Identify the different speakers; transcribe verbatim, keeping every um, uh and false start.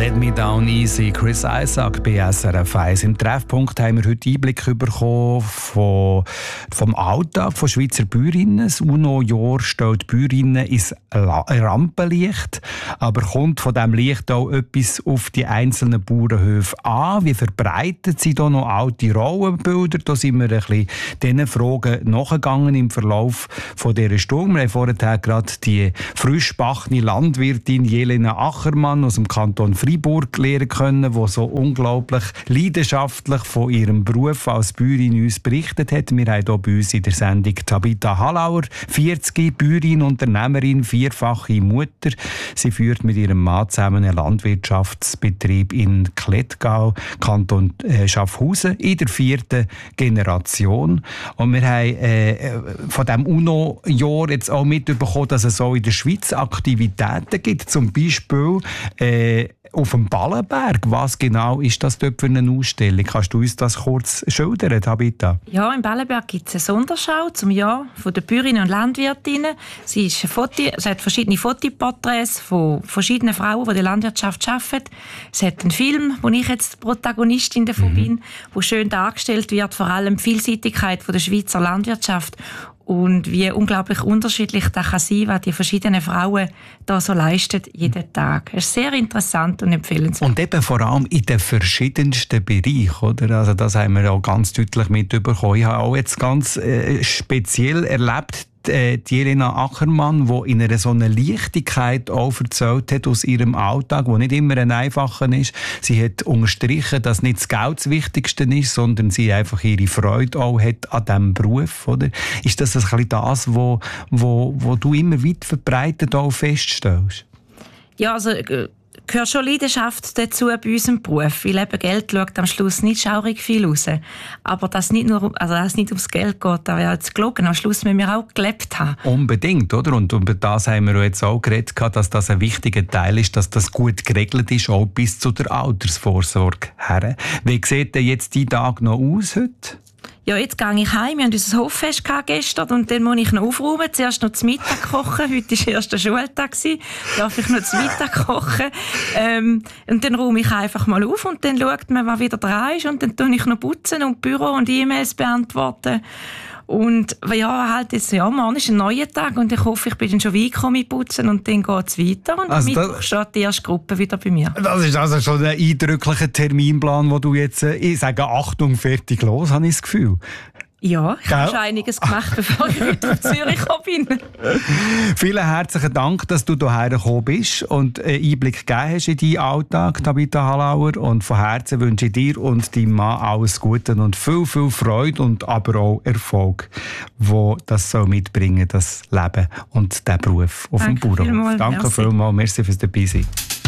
Speaker 1: Let Me Down Easy, Chris Isaak bei S R F eins. Im Treffpunkt haben wir heute Einblick bekommen von, vom Alltag von Schweizer Bäuerinnen. Das UNO-Jahr stellt Bäuerinnen ins Rampenlicht, aber kommt von diesem Licht auch etwas auf die einzelnen Bauernhöfe an? Wie verbreitet sie da noch alte Rollenbilder? Da sind wir ein bisschen diesen Fragen nachgegangen im Verlauf von dieser Stunde. Wir haben vorher gerade die frischbackene Landwirtin Jelena Achermann aus dem Kanton Freiburg lernen können, die so unglaublich leidenschaftlich von ihrem Beruf als Bäuerin uns berichtet hat. Wir haben hier bei uns in der Sendung Tabitha Hallauer, vierzig, Bäuerin, Unternehmerin, vierfache Mutter. Sie führt mit ihrem Mann zusammen einen Landwirtschaftsbetrieb in Klettgau, Kanton äh, Schaffhausen, in der vierten Generation. Und wir haben äh, von diesem UNO-Jahr jetzt auch mitbekommen, dass es so in der Schweiz Aktivitäten gibt, zum Beispiel äh, auf dem Ballenberg. Was genau ist das dort für eine Ausstellung? Kannst du uns das kurz schildern, Tabitha?
Speaker 2: Ja, im Ballenberg gibt es eine Sonderschau zum Jahr von den Bäuerinnen und Landwirtinnen. Sie, ist ein Foto, sie hat verschiedene Fotoporträts von verschiedenen Frauen, die in der Landwirtschaft arbeiten. Es hat einen Film, wo ich jetzt Protagonistin davon mhm. bin, wo schön dargestellt wird, vor allem die Vielseitigkeit von der Schweizer Landwirtschaft und wie unglaublich unterschiedlich das kann sein, was die verschiedenen Frauen da so leisten, jeden Tag. Es ist sehr interessant und empfehlenswert.
Speaker 1: Und eben vor allem in den verschiedensten Bereichen, oder? Also das haben wir auch ganz deutlich mitbekommen. Ich habe auch jetzt ganz äh, speziell erlebt, die Jelena Achermann, die in einer so einer Leichtigkeit auch erzählt hat aus ihrem Alltag, der nicht immer ein einfacher ist. Sie hat unterstrichen, dass nicht das Geld das Wichtigste ist, sondern sie einfach ihre Freude auch hat an diesem Beruf. Oder? Ist das ein bisschen das, wo, wo, wo du immer weit verbreitet auch feststellst?
Speaker 2: Ja, also gehört schon Leidenschaft dazu bei unserem Beruf. Weil eben Geld schaut am Schluss nicht schaurig viel raus. Aber dass nicht nur, also dass es nicht ums Geld geht, da wäre jetzt gelogen. Am Schluss müssen wir auch gelebt haben.
Speaker 1: Unbedingt, oder? Und über das haben wir jetzt auch geredet, dass das ein wichtiger Teil ist, dass das gut geregelt ist, auch bis zu der Altersvorsorge her. Wie sieht denn jetzt die Tag noch aus heute?
Speaker 2: Ja, jetzt gehe ich heim. Wir hatten unser Hoffest gestern und dann muss ich noch aufräumen. Zuerst noch zu Mittag kochen. Heute war der erste Schultag. Darf ich noch zu Mittag kochen. Ähm, und dann räume ich einfach mal auf und dann schaut man, was wieder dran ist. Und dann tue ich noch putzen und Büro und E-Mails beantworten. Und ja, halt jetzt, ja, morgen ist ein neuer Tag und ich hoffe, ich bin dann schon weit gekommen mit Putzen und dann geht es weiter. Und
Speaker 1: also
Speaker 2: Mittwoch steht die erste Gruppe wieder bei mir.
Speaker 1: Das ist also schon ein eindrücklicher Terminplan, wo du jetzt, ich sage Achtung, fertig, los, habe ich das Gefühl.
Speaker 2: Ja, ich habe schon einiges gemacht, bevor ich heute auf Zürich gekommen bin.
Speaker 1: Vielen herzlichen Dank, dass du hierher gekommen bist und einen Einblick gegeben hast in deinen Alltag, Tabitha Hallauer. Und von Herzen wünsche ich dir und deinem Mann alles Gute und viel, viel Freude und aber auch Erfolg, wo das soll mitbringen, das Leben und der Beruf auf Danke dem Bauernhof. Danke vielmals, merci fürs Dabeisein.